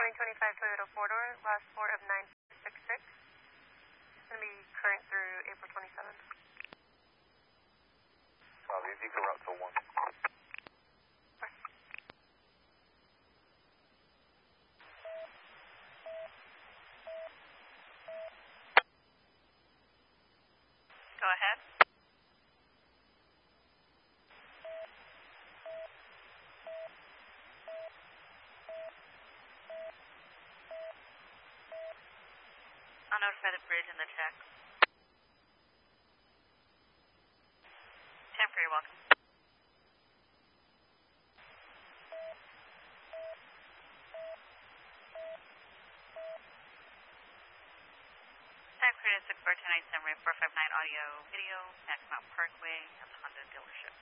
2025 Toyota 4-door, last four of 966. It's going to be current through April 27th. You can route to 1. Go ahead. I'll notify the bridge and the check. 10 for your welcome. Time period 6 for tonight, summary 459 audio video, Max Mountain Parkway at the Honda dealership.